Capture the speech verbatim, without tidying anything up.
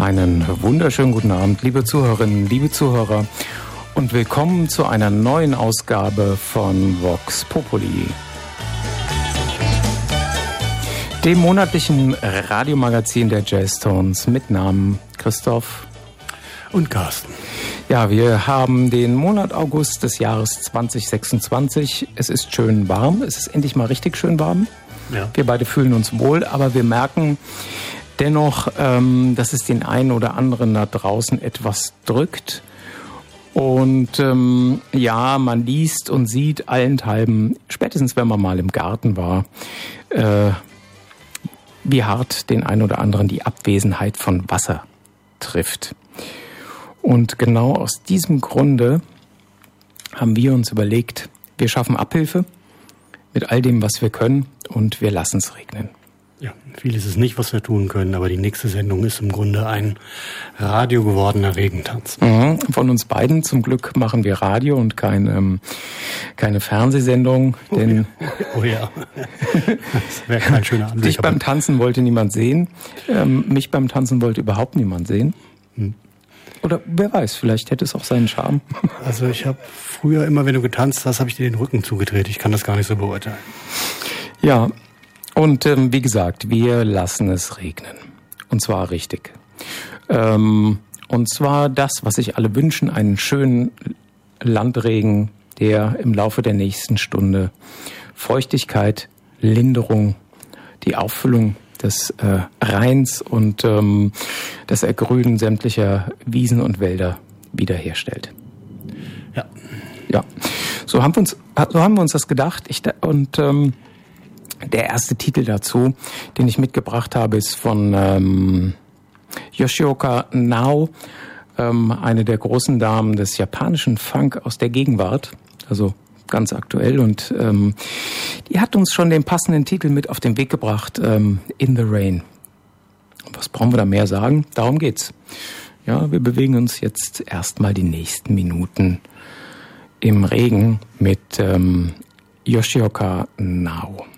Einen wunderschönen guten Abend, liebe Zuhörerinnen, liebe Zuhörer, und willkommen zu einer neuen Ausgabe von Vox Populi, dem monatlichen Radiomagazin der Jazztones mit Namen Christoph und Carsten. Ja, wir haben den Monat August des Jahres zwanzig sechsundzwanzig. Es ist schön warm, es ist endlich mal richtig schön warm. Ja. Wir beide fühlen uns wohl, aber wir merken dennoch, ähm, dass es den einen oder anderen da draußen etwas drückt. Und ähm, ja, man liest und sieht allenthalben, spätestens wenn man mal im Garten war, äh, wie hart den einen oder anderen die Abwesenheit von Wasser trifft. Und genau aus diesem Grunde haben wir uns überlegt, wir schaffen Abhilfe mit all dem, was wir können, und wir lassen es regnen. Ja, viel ist es nicht, was wir tun können, aber die nächste Sendung ist im Grunde ein Radio gewordener Regentanz. Mhm. Von uns beiden zum Glück machen wir Radio und kein, ähm, keine Fernsehsendung. Oh, denn ja. Oh ja, das wäre kein schöner Anblick. Dich beim Tanzen wollte niemand sehen, ähm, mich beim Tanzen wollte überhaupt niemand sehen. Hm. Oder wer weiß, vielleicht hätte es auch seinen Charme. Also ich habe früher immer, wenn du getanzt hast, habe ich dir den Rücken zugedreht. Ich kann das gar nicht so beurteilen. Ja, und ähm, wie gesagt, wir lassen es regnen. Und zwar richtig. Ähm, und zwar das, was sich alle wünschen, einen schönen Landregen, der im Laufe der nächsten Stunde Feuchtigkeit, Linderung, die Auffüllung des äh, Rheins und ähm, das Ergrünen sämtlicher Wiesen und Wälder wiederherstellt. Ja. Ja, so haben wir uns, so haben wir uns das gedacht. Ich, und ähm, der erste Titel dazu, den ich mitgebracht habe, ist von ähm, Yoshioka Nao, ähm, eine der großen Damen des japanischen Funk aus der Gegenwart, also ganz aktuell, und ähm, die hat uns schon den passenden Titel mit auf den Weg gebracht, ähm, In the Rain. Was brauchen wir da mehr sagen? Darum geht's. Ja, wir bewegen uns jetzt erstmal die nächsten Minuten im Regen mit ähm, Yoshioka Nao.